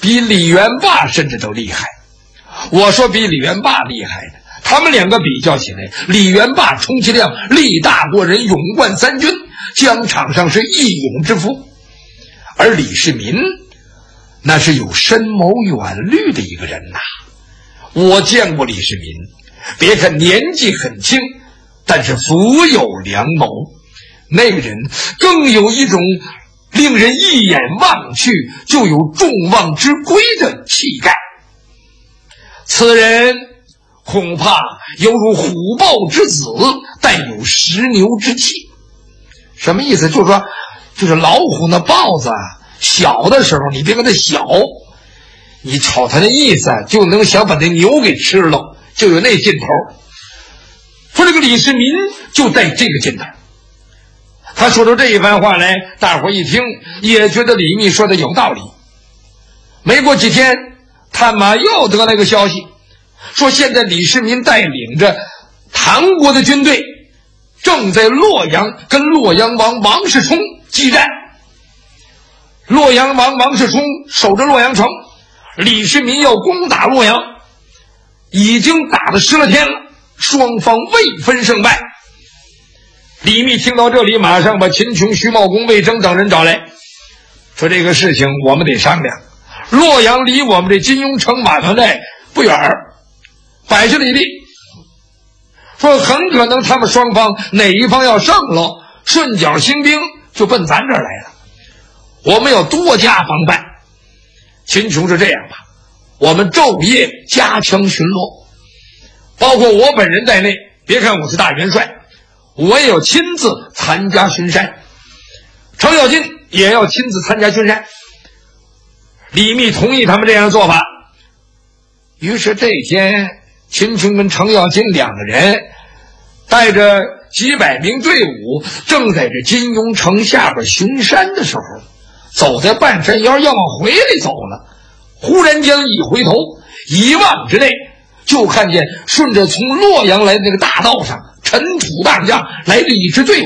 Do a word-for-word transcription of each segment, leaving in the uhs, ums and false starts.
比李元霸甚至都厉害。我说比李元霸厉害的，他们两个比较起来，李元霸充其量力大过人，勇冠三军，疆场上是一勇之夫。而李世民那是有深谋远虑的一个人呐、啊。我见过李世民，别看年纪很轻，但是富有良谋。那个人更有一种令人一眼望去就有众望之归的气概。此人恐怕犹如虎豹之子，带有石牛之气。什么意思？就是说，就是老虎那豹子小的时候，你别跟它小，你瞅他那意思，就能想把那牛给吃了，就有那劲头。说这个李世民就带这个劲头。他说出这一番话来，大伙一听也觉得李密说的有道理。没过几天，探马又得来个消息，说现在李世民带领着唐国的军队正在洛阳跟洛阳王王世充激战。洛阳王王世充守着洛阳城，李世民要攻打洛阳，已经打了十来天了，双方未分胜败。李密听到这里，马上把秦琼、徐茂公、魏征等人找来，说这个事情我们得商量。洛阳离我们这金庸城马场寨不远，百十里地，说很可能他们双方哪一方要胜了，顺脚兴兵就奔咱这儿来了，我们要多加防范。秦琼是这样吧，我们昼夜加强巡逻，包括我本人在内，别看我是大元帅，我也要亲自参加巡山，程咬金也要亲自参加巡山。李密同意他们这样做法。于是这天，秦琼跟程咬金两个人带着几百名队伍，正在这金庸城下边巡山的时候，走在半山腰要往回来走了，忽然间一回头，一望之内就看见顺着从洛阳来的那个大道上尘土荡漾来了一支队伍。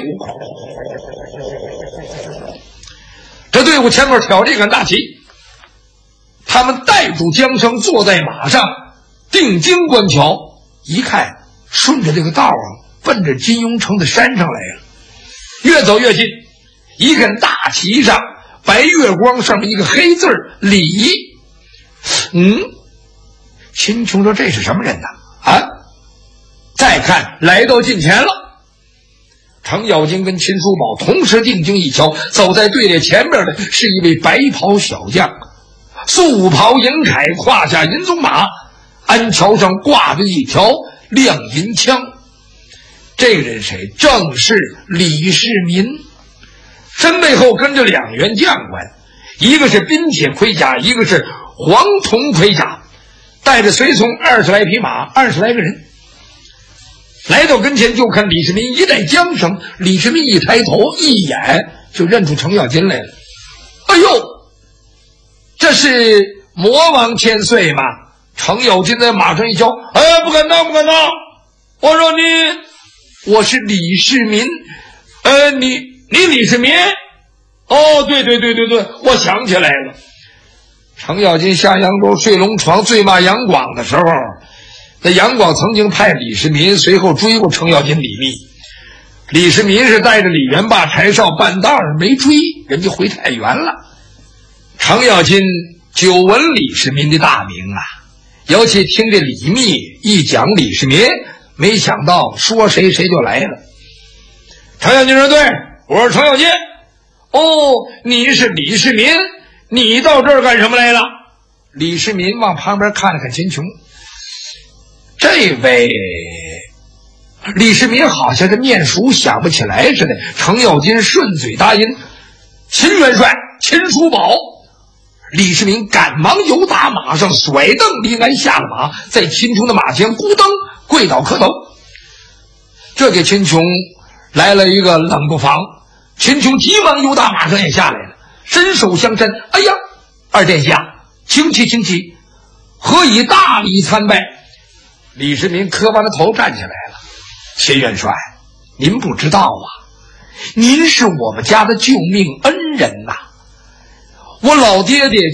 这队伍前面挑着一杆大旗，他们带住缰绳，坐在马上，定睛观瞧，一看顺着这个道啊，奔着金庸城的山上来了。越走越近，一看大旗上白月光上面一个黑字李。嗯，秦琼说这是什么人呢？啊，再看来到近前了，程咬金跟秦叔宝同时定睛一瞧，走在队列前面的是一位白袍小将，素袍银铠，胯下银鬃马，鞍桥上挂着一条亮银枪。这个人谁？正是李世民。身背后跟着两员将官，一个是冰铁盔甲，一个是黄铜盔甲，带着随从二十来匹马，二十来个人。来到跟前，就看李世民一带缰绳，李世民一抬头，一眼就认出程咬金来了。哎呦，这是魔王千岁吗？程咬金在马上一瞧，哎，不敢当，不敢当！我说你，我是李世民。呃，你你李世民？哦，对对对对对，我想起来了。程咬金下扬州睡龙床醉骂杨广的时候，那杨广曾经派李世民随后追过程咬金、李密。李世民是带着李元霸、柴少半道儿没追，人家回太原了。程咬金久闻李世民的大名啊，尤其听着李密一讲李世民，没想到说谁谁就来了。程咬金说：“对，我是程咬金。”哦，你是李世民，你到这儿干什么来了？李世民往旁边看了看秦琼，这位李世民好像是面熟想不起来似的。程咬金顺嘴答应：“秦元帅，秦叔宝。”李世民赶忙由打马上，甩蹬离鞍下了马，在秦琼的马前咕噔跪倒磕头。这给秦琼来了一个冷不防。秦琼急忙由打马上也下来了，伸手相伸：“哎呀，二殿下，请起请起，何以大礼参拜？”李世民磕完了头站起来了：“秦元帅，您不知道啊，您是我们家的救命恩人呐、啊！我老爹爹